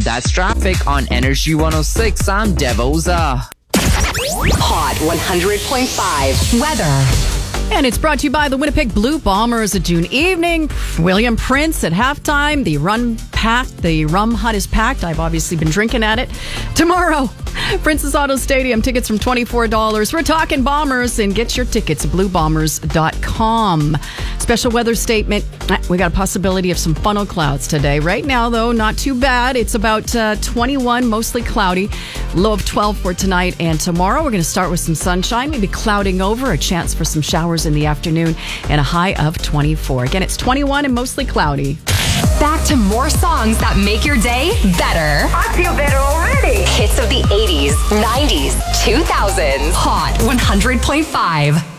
that's traffic on Energy 106. I'm Devoza. Hot 100.5 weather. And it's brought to you by the Winnipeg Blue Bombers. A June evening, William Prince at halftime. The rum hut is packed. I've obviously been drinking at it. Tomorrow, Princess Auto Stadium, tickets from $24. We're talking Bombers, and get your tickets at bluebombers.com. Special weather statement. We got a possibility of some funnel clouds today. Right now, though, not too bad. It's about 21, mostly cloudy. Low of 12 for tonight and tomorrow. We're going to start with some sunshine, maybe clouding over, a chance for some showers in the afternoon, and a high of 24. Again, it's 21 and mostly cloudy. Back to more songs that make your day better. I feel better already. Hits of the 80s, 90s, 2000s. Hot 100.5.